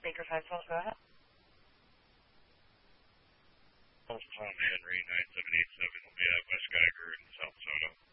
Baker 512, go ahead. Tom Henry, 9787, will be at West Geiger in South Soto.